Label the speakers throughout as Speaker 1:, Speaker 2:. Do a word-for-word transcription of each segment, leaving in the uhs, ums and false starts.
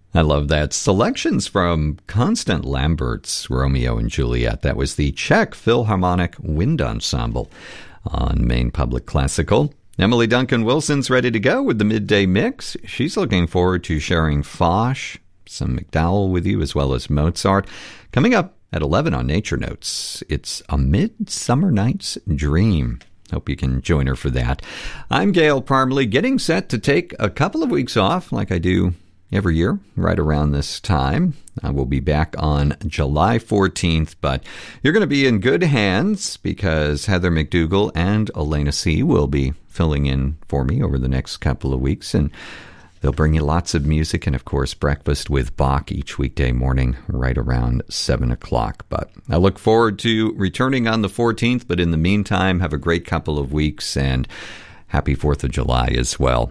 Speaker 1: I love that. Selections from Constant Lambert's Romeo and Juliet. That was the Czech Philharmonic Wind Ensemble on Maine Public Classical. Emily Duncan Wilson's ready to go with the midday mix. She's looking forward to sharing Foch, some MacDowell with you, as well as Mozart. Coming up at eleven on Nature Notes, it's A Midsummer Night's Dream. Hope you can join her for that. I'm Gail Parmalee, getting set to take a couple of weeks off like I do every year, right around this time. I will be back on July fourteenth, but you're going to be in good hands because Heather McDougall and Elena C. will be filling in for me over the next couple of weeks, and they'll bring you lots of music and, of course, breakfast with Bach each weekday morning right around seven o'clock. But I look forward to returning on the fourteenth, but in the meantime, have a great couple of weeks, and happy fourth of July as well.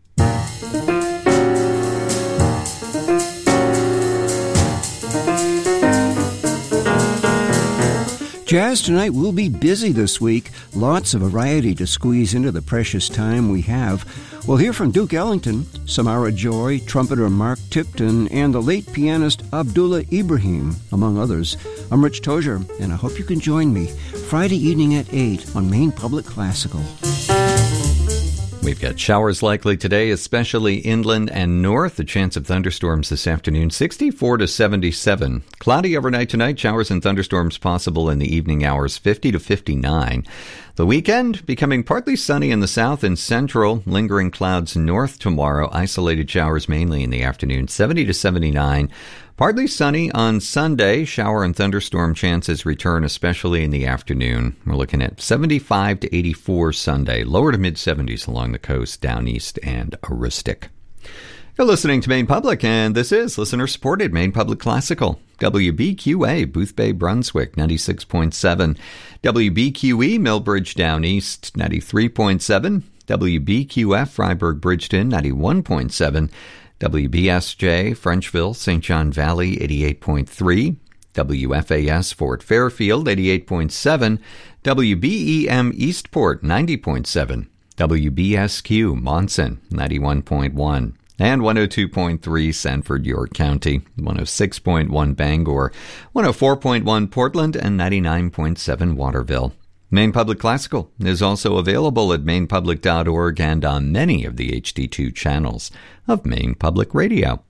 Speaker 2: Jazz Tonight will be busy this week. Lots of variety to squeeze into the precious time we have. We'll hear from Duke Ellington, Samara Joy, trumpeter Mark Tipton, and the late pianist Abdullah Ibrahim, among others. I'm Rich Tozier, and I hope you can join me Friday evening at eight on Maine Public Classical.
Speaker 1: We've got showers likely today, especially inland and north. A chance of thunderstorms this afternoon, sixty-four to seventy-seven. Cloudy overnight tonight, showers and thunderstorms possible in the evening hours, fifty to fifty-nine. The weekend becoming partly sunny in the south and central, lingering clouds north tomorrow. Isolated showers mainly in the afternoon, seventy to seventy-nine. Partly sunny on Sunday. Shower and thunderstorm chances return, especially in the afternoon. We're looking at seventy-five to eighty-four Sunday. Lower to mid-seventies along the coast, down east and Aroostook. You're listening to Maine Public, and this is listener-supported Maine Public Classical. W B Q A, Boothbay, Brunswick, ninety-six point seven. W B Q E, Millbridge, Down East, ninety-three point seven. W B Q F, Freiburg, Bridgeton, ninety-one point seven. W B S J, Frenchville, Saint John Valley, eighty-eight point three. W F A S, Fort Fairfield, eighty-eight point seven. W B E M, Eastport, ninety point seven. W B S Q, Monson, ninety-one point one. And one oh two point three, Sanford, York County, one oh six point one, Bangor, one oh four point one, Portland, and ninety-nine point seven, Waterville. Maine Public Classical is also available at maine public dot org and on many of the H D two channels of Maine Public Radio.